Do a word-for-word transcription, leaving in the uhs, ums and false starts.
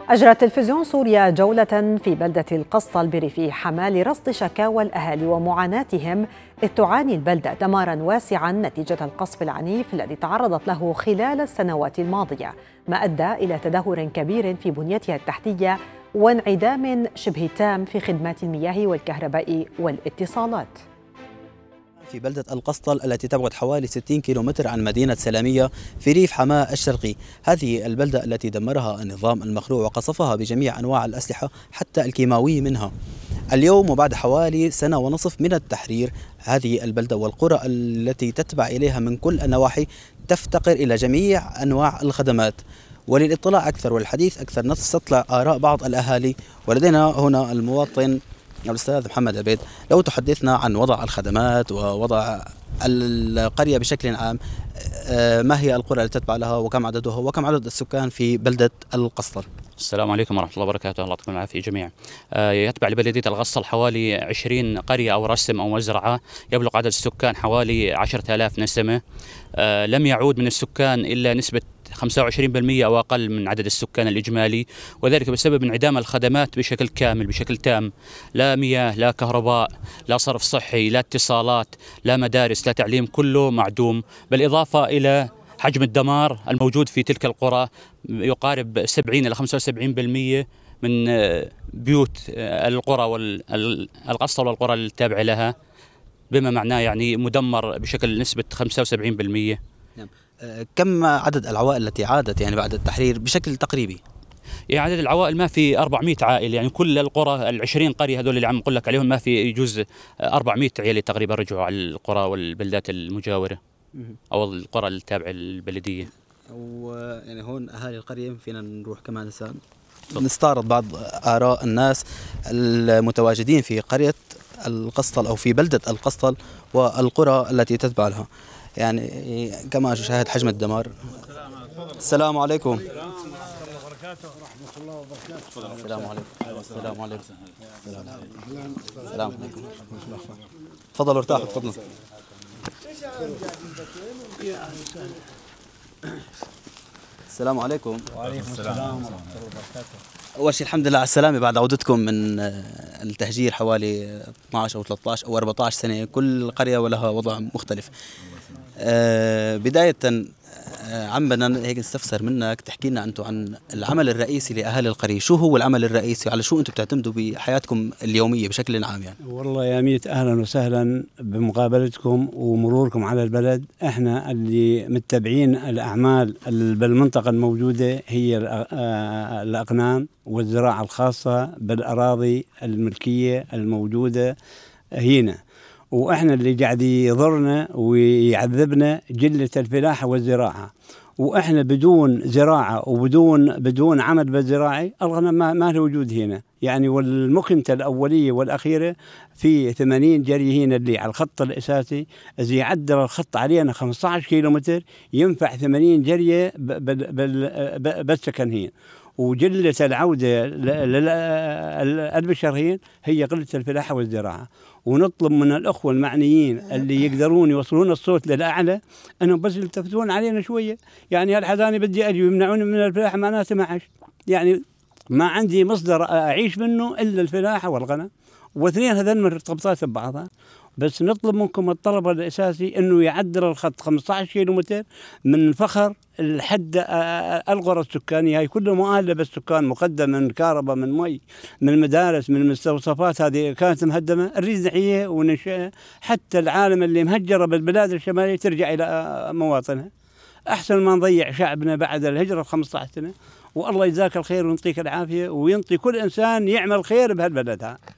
أجرى تلفزيون سوريا جولة في بلدة القسطل بريف حماة لرصد شكاوى الأهالي ومعاناتهم، إذ تعاني البلدة دماراً واسعاً نتيجة القصف العنيف الذي تعرضت له خلال السنوات الماضية، ما أدى إلى تدهور كبير في بنيتها التحتية وانعدام شبه تام في خدمات المياه والكهرباء والاتصالات. في بلدة القسطل التي تبعد حوالي ستين كيلومتر عن مدينة سلامية في ريف حماة الشرقي، هذه البلدة التي دمرها النظام المخلوع وقصفها بجميع أنواع الأسلحة حتى الكيماوي منها. اليوم وبعد حوالي سنة ونصف من التحرير، هذه البلدة والقرى التي تتبع إليها من كل النواحي تفتقر إلى جميع أنواع الخدمات. وللإطلاع أكثر والحديث أكثر نستطلع آراء بعض الأهالي، ولدينا هنا المواطن الأستاذ محمد عبيد. لو تحدثنا عن وضع الخدمات ووضع القرية بشكل عام، ما هي القرى التي تتبع لها وكم عددها وكم عدد السكان في بلدة القسطل؟ السلام عليكم ورحمة الله وبركاته، الله يعطيكم العافية جميعا. يتبع لبلدية القسطل حوالي عشرين قرية أو رسم أو مزرعة، يبلغ عدد السكان حوالي عشرة آلاف نسمة. لم يعود من السكان إلا نسبة خمسة وعشرين بالمئة أو أقل من عدد السكان الإجمالي، وذلك بسبب انعدام الخدمات بشكل كامل بشكل تام. لا مياه، لا كهرباء، لا صرف صحي، لا اتصالات، لا مدارس، لا تعليم، كله معدوم. بالإضافة إلى حجم الدمار الموجود في تلك القرى يقارب سبعين إلى خمسة وسبعين بالمئة من بيوت القرى والقسطل والقرى التابعة لها، بما معناه يعني مدمر بشكل نسبة خمسة وسبعين بالمئة. نعم. كم عدد العوائل التي عادت يعني بعد التحرير بشكل تقريبي؟ يعني عدد العوائل ما في أربعمئة عائلة، يعني كل القرى العشرين قرية هذول اللي عم أقول لك عليهم ما في يجوز أربعمئة عائلة تقريبا رجعوا على القرى والبلدات المجاورة أو القرى التابعة للبلدية. ويعني هون أهالي القرية فينا نروح كمان هسه نستعرض بعض آراء الناس المتواجدين في قرية القسطل أو في بلدة القسطل والقرى التي تتبع لها. يعني كما شاهد حجم الدمار. السلام عليكم. السلام عليكم. السلام عليكم. السلام عليكم. تفضلوا ارتاحوا تفضلوا. السلام عليكم. وعليكم السلام ورحمة الله وبركاته. أول شيء الحمد لله على السلامة بعد عودتكم من التهجير حوالي اثنعش أو ثلاثة عشر أو أربعة عشر سنة، كل قرية ولها وضع مختلف. آه بداية آه عم بدنا هيك نستفسر منك تحكي لنا أنتم عن العمل الرئيسي لأهالي القرية، شو هو العمل الرئيسي على شو أنتم بتعتمدوا بحياتكم اليومية بشكل عام يعني؟ والله يا ميت أهلا وسهلا بمقابلتكم ومروركم على البلد. احنا اللي متبعين الأعمال بالمنطقة الموجودة هي الأقنام والزراعة الخاصة بالأراضي الملكية الموجودة هنا، وإحنا اللي قاعد يضرنا ويعذبنا جلة الفلاحة والزراعة. وإحنا بدون زراعة وبدون بدون عمل بالزراعي الغنم ما, ما له وجود هنا يعني. والمكنة الأولية والأخيرة في ثمانين جري هنا اللي على الخط الأساسي، إذا يعدل الخط علينا خمسة عشر كيلومتر ينفع ثمانين جرية بالسكن هنا. وجلة العودة للبشر هين هي قلة الفلاحة والزراعة. ونطلب من الأخوة المعنيين اللي يقدرون يوصلون الصوت للأعلى أنهم بس يلتفتون علينا شوية. يعني هالحذاني بدي أجي ويمنعوني من الفلاحة معناته معش، يعني ما عندي مصدر أعيش منه إلا الفلاحة والغنم، واثنين هذين مرتبطات ببعضها. بس نطلب منكم الطلب الأساسي أنه يعدل الخط خمسة عشر كيلومتر من فخر الحد القرى السكانية، هي كلها مؤهلة بالسكان، مقدم من كهرباء من مي من مدارس من مستوصفات هذه كانت مهدمة، نريد نحييها وننشئها حتى العالم اللي مهجرة بالبلاد الشمالية ترجع إلى مواطنها، أحسن ما نضيع شعبنا بعد الهجرة خمسة عشر سنة. والله يجزاك الخير وينطيك العافية وينطي كل إنسان يعمل خير بهالبلد.